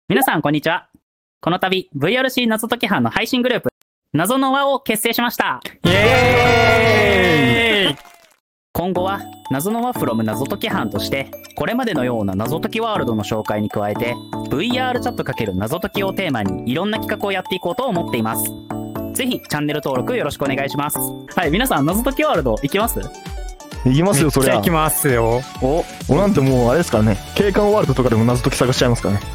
皆さん、こんにちは。この度、VRC 謎解き班の配信グループ、謎の輪を結成しました。 イエーイ。 今後は、謎の輪 from 謎解き班として、これまでのような謎解きワールドの紹介に加えて、VR チャット×謎解きをテーマに、いろんな企画をやっていこうと思っています。ぜひ、チャンネル登録よろしくお願いします。はい、皆さん、謎解きワールド行きます？ 行きますよ、そりゃ。 行きますよ。 おなんてもう、あれですからね。景観ワールドとかでも謎解き探しちゃいますからね。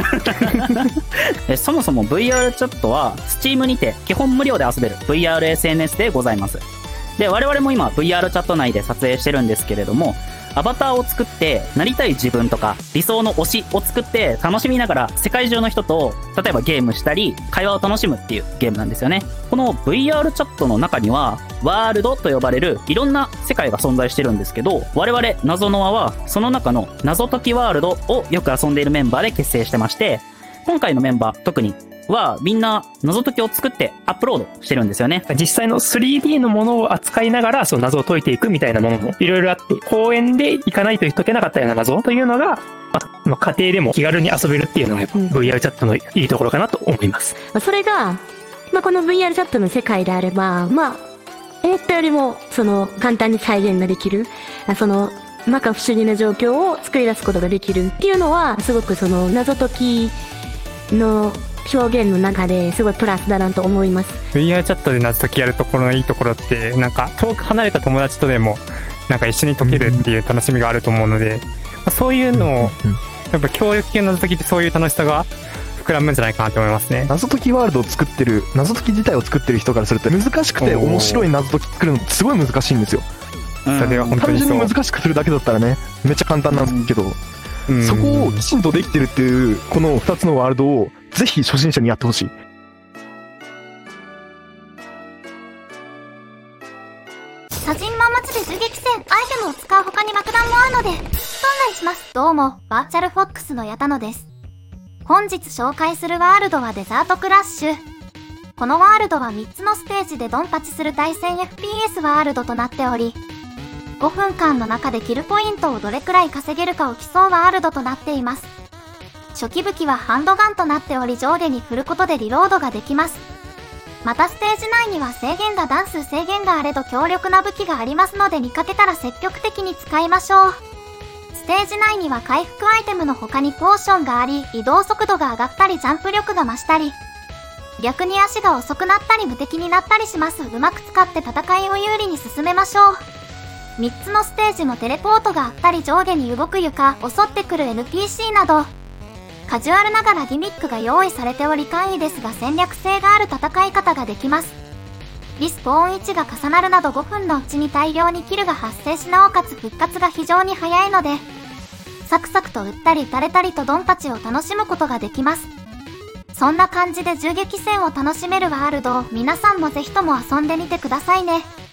そもそも VR チャットは Steam にて基本無料で遊べる VRSNS でございます。で、我々も今 VR チャット内で撮影してるんですけれども、アバターを作ってなりたい自分とか理想の推しを作って楽しみながら世界中の人と例えばゲームしたり会話を楽しむっていうゲームなんですよね。この VR チャットの中にはワールドと呼ばれるいろんな世界が存在してるんですけど、我々謎の輪はその中の謎解きワールドをよく遊んでいるメンバーで結成してまして、今回のメンバー特にはみんな謎解きを作ってアップロードしてるんですよね。 実際の 3D のものを扱いながらその謎を解いていくみたいなものもいろいろあって、公園で行かないと解けなかったような謎というのが、家庭でも気軽に遊べるっていうのがやっぱ VR チャットのいいところかなと思います。 それが、この VR チャットの世界であれば、思ったよりも簡単に再現ができる、摩訶不思議な状況を作り出すことができるっていうのは、すごく謎解きの表現の中ですごいプラスだなと思います。 VR チャットで謎解きやるところのいいところって、なんか遠く離れた友達とでもなんか一緒に解けるっていう楽しみがあると思うので、そういうのをやっぱ協力系の謎解きってそういう楽しさが膨らむんじゃないかなと思いますね。 謎解きワールドを作ってる、謎解き自体を作ってる人からすると難しくて面白い謎解き作るのってすごい難しいんですよ。 それは本当にそう。 単純に難しくするだけだったらね、めっちゃ簡単なんですけど、そこをきちんとできてるっていうこの2つのワールドをぜひ初心者にやってほしい。 多人魔町で銃撃戦アイテムを使う他に爆弾もあるので訓練します。どうもバーチャルフォックスの矢田野です。本日紹介するワールドはデザートクラッシュ。このワールドは3つのステージでドンパチする対戦 FPS ワールドとなっており、5分間の中でキルポイントをどれくらい稼げるかを競うワールドとなっています。初期武器はハンドガンとなっており、上下に振ることでリロードができます。またステージ内には制限が段数制限があれど強力な武器がありますので、見かけたら積極的に使いましょう。ステージ内には回復アイテムの他にポーションがあり、移動速度が上がったりジャンプ力が増したり、逆に足が遅くなったり無敵になったりします。うまく使って戦いを有利に進めましょう。3つのステージのテレポートがあったり、上下に動く床、襲ってくる NPC などカジュアルながらギミックが用意されており、簡易ですが戦略性がある戦い方ができます。リスポーン位置が重なるなど5分のうちに大量にキルが発生し、なおかつ復活が非常に早いので、サクサクと撃ったり撃たれたりとドンパチを楽しむことができます。そんな感じで銃撃戦を楽しめるワールドを皆さんもぜひとも遊んでみてくださいね。